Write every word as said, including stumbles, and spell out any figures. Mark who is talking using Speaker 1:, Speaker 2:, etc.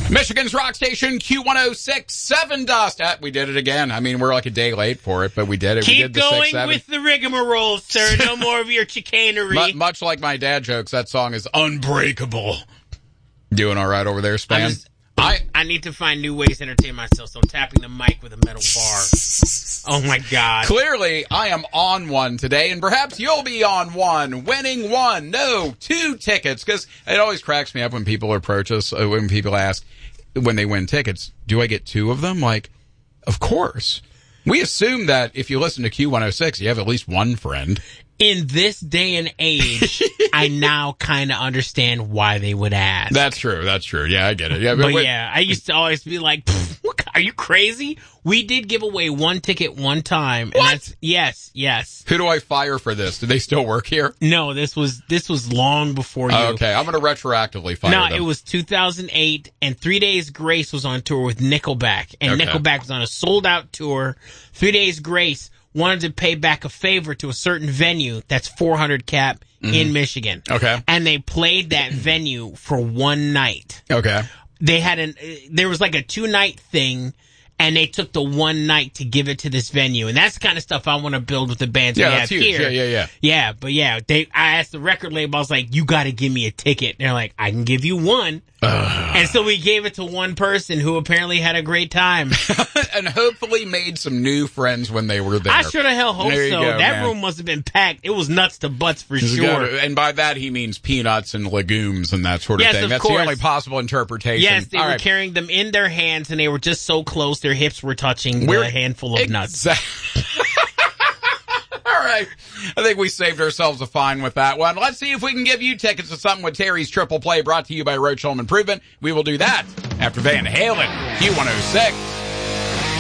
Speaker 1: Michigan's rock station, Q one oh six, seven Dust. Ah, we did it again. I mean, we're like a day late for it, but we did it.
Speaker 2: Keep
Speaker 1: we did the
Speaker 2: going
Speaker 1: six, seven.
Speaker 2: with the rigmarole, sir. No more of your chicanery.
Speaker 1: M- much like my dad jokes, that song is unbreakable. Doing all right over there, Spam?
Speaker 2: Just, I I need to find new ways to entertain myself, so I'm tapping the mic with a metal bar. Oh, my God.
Speaker 1: Clearly, I am on one today, and perhaps you'll be on one, winning one, no, two tickets, because it always cracks me up when people approach us, uh, when people ask, when they win tickets, do I get two of them? Like, of course. We assume that if you listen to Q one oh six, you have at least one friend.
Speaker 2: In this day and age, I now kind of understand why they would ask.
Speaker 1: That's true. That's true. Yeah, I get it. Yeah,
Speaker 2: but,
Speaker 1: but
Speaker 2: yeah, I used to always be like, what, are you crazy? We did give away one ticket one time. And
Speaker 1: What?
Speaker 2: That's, yes, yes.
Speaker 1: Who do I fire for this? Do they still work here?
Speaker 2: No, this was this was long before you.
Speaker 1: Oh, okay, I'm going to retroactively fire
Speaker 2: No,
Speaker 1: them.
Speaker 2: it was two thousand eight, and Three Days Grace was on tour with Nickelback, and
Speaker 1: Okay.
Speaker 2: Nickelback was on a sold-out tour. Three Days Grace wanted to pay back a favor to a certain venue that's four hundred cap in Michigan.
Speaker 1: Okay.
Speaker 2: And they played that venue for one night.
Speaker 1: Okay.
Speaker 2: They had an, uh, there was like a two-night thing, and they took the one night to give it to this venue. And that's the kind of stuff I want to build with the bands
Speaker 1: Yeah,
Speaker 2: we
Speaker 1: that's
Speaker 2: have
Speaker 1: huge.
Speaker 2: here.
Speaker 1: Yeah, yeah, yeah.
Speaker 2: Yeah, but yeah, they. I asked the record label, I was like, you got to give me a ticket. They're like, I can give you one.
Speaker 1: Ugh.
Speaker 2: And so we gave it to one person who apparently had a great time.
Speaker 1: And hopefully made some new friends when they were there.
Speaker 2: I sure the hell hope
Speaker 1: There you
Speaker 2: so.
Speaker 1: go,
Speaker 2: That
Speaker 1: man.
Speaker 2: room must have been packed. It was nuts to butts for
Speaker 1: This is
Speaker 2: sure.
Speaker 1: good. And by that he means peanuts and legumes and that sort of
Speaker 2: Yes,
Speaker 1: thing.
Speaker 2: of
Speaker 1: That's
Speaker 2: course.
Speaker 1: the only possible interpretation.
Speaker 2: Yes, they
Speaker 1: All
Speaker 2: were
Speaker 1: right.
Speaker 2: carrying them in their hands, and they were just so close their hips were touching
Speaker 1: We're-
Speaker 2: a handful of nuts.
Speaker 1: Exact- All right. I think we saved ourselves a fine with that one. Let's see if we can give you tickets to something with Terry's Triple Play, brought to you by Roach Home Improvement. We will do that after Van Halen, Q one oh six.